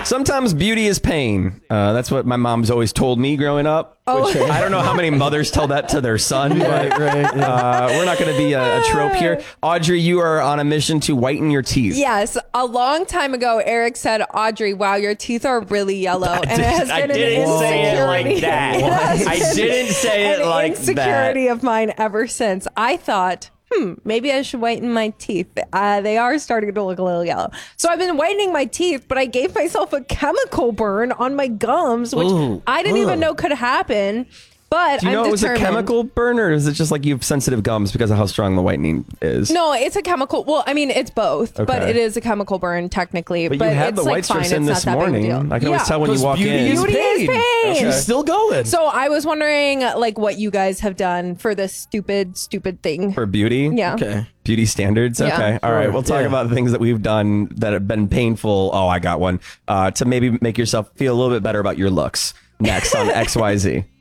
Sometimes beauty is pain. That's what my mom's always told me growing up. Which, I don't know how many mothers tell that to their son, but we're not going to be a trope here. Audrey, you are on a mission to whiten your teeth. Yes. A long time ago, Eric said, Audrey, wow, your teeth are really yellow. I didn't say it like that. I didn't say it like that. Insecurity of mine ever since. I thought, maybe I should whiten my teeth. They are starting to look a little yellow. So I've been whitening my teeth, but I gave myself a chemical burn on my gums, which I didn't even know could happen. But do you know it was a chemical burn, or is it just like you have sensitive gums because of how strong the whitening is? No, it's a chemical. Well, I mean, it's both, but it is a chemical burn technically. But you had the white strips in this morning. I can always tell when you walk in. Beauty is pain. She's still going. So I was wondering, like, what you guys have done for this stupid thing. For beauty? Yeah. Okay. Beauty standards? Yeah. Okay. All right. We'll talk about the things that we've done that have been painful. Oh, I got one. To maybe make yourself feel a little bit better about your looks. Next on XYZ.